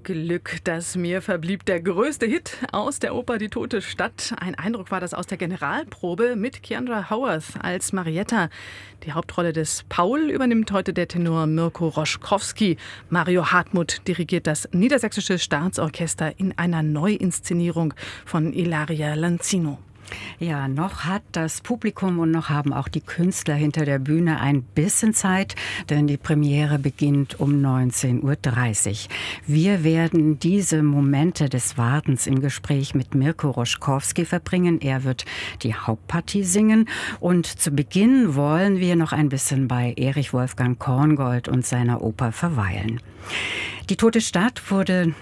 Glück, das mir verblieb, der größte Hit aus der Oper Die tote Stadt. Ein Eindruck war das aus der Generalprobe mit Keandra Howarth als Marietta. Die Hauptrolle des Paul übernimmt heute der Tenor Mirko Roschkowski. Mario Hartmut dirigiert das Niedersächsische Staatsorchester in einer Neuinszenierung von Ilaria Lanzino. Ja, noch hat das Publikum und noch haben auch die Künstler hinter der Bühne ein bisschen Zeit, denn die Premiere beginnt um 19:30 Uhr. Wir werden diese Momente des Wartens im Gespräch mit Mirko Roschkowski verbringen. Er wird die Hauptpartie singen und zu Beginn wollen wir noch ein bisschen bei Erich Wolfgang Korngold und seiner Oper verweilen. Die tote Stadt wurde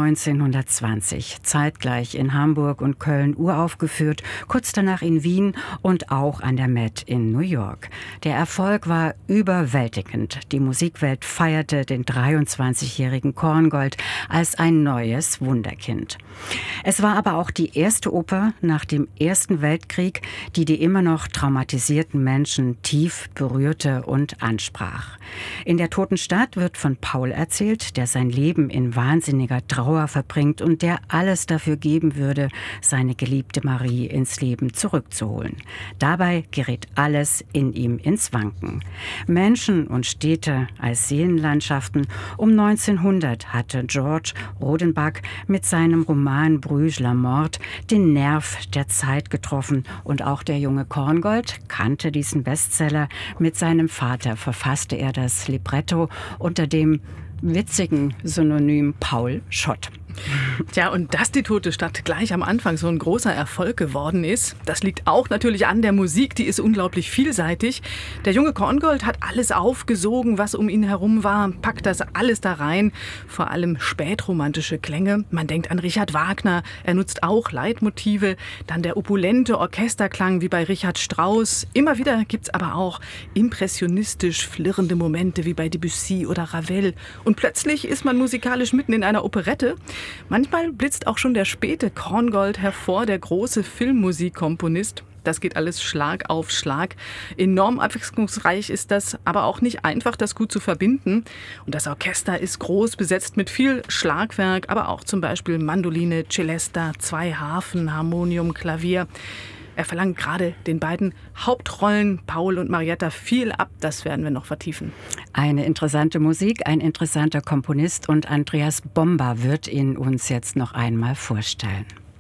1920 zeitgleich in Hamburg und Köln uraufgeführt, kurz danach in Wien und auch an der Met in New York. Der Erfolg war überwältigend. Die Musikwelt feierte den 23-jährigen Korngold als ein neues Wunderkind. Es war aber auch die erste Oper nach dem Ersten Weltkrieg, die immer noch traumatisierten Menschen tief berührte und ansprach. In der toten Stadt wird von Paul erzählt, der sein Leben in wahnsinniger Trauer verbringt und der alles dafür geben würde, seine geliebte Marie ins Leben zurückzuholen. Dabei gerät alles in ihm ins Wanken. Menschen und Städte als Seelenlandschaften. Um 1900 hatte George Rodenbach mit seinem Roman Bruges la Mort den Nerv der Zeit getroffen und auch der junge Korngold kannte diesen Bestseller. Mit seinem Vater verfasste er das Libretto unter dem witzigen Synonym Paul Schott. Tja, und dass die tote Stadt gleich am Anfang so ein großer Erfolg geworden ist, das liegt auch natürlich an der Musik, die ist unglaublich vielseitig. Der junge Korngold hat alles aufgesogen, was um ihn herum war, packt das alles da rein, vor allem spätromantische Klänge. Man denkt an Richard Wagner, er nutzt auch Leitmotive, dann der opulente Orchesterklang wie bei Richard Strauss. Immer wieder gibt's aber auch impressionistisch flirrende Momente wie bei Debussy oder Ravel. Und plötzlich ist man musikalisch mitten in einer Operette. Manchmal blitzt auch schon der späte Korngold hervor, der große Filmmusikkomponist. Das geht alles Schlag auf Schlag. Enorm abwechslungsreich ist das, aber auch nicht einfach, das gut zu verbinden. Und das Orchester ist groß besetzt mit viel Schlagwerk, aber auch zum Beispiel Mandoline, Celesta, 2 Harfen, Harmonium, Klavier. Er verlangt gerade den beiden Hauptrollen, Paul und Marietta, viel ab. Das werden wir noch vertiefen. Eine interessante Musik, ein interessanter Komponist und Andreas Bomba wird ihn uns jetzt noch einmal vorstellen.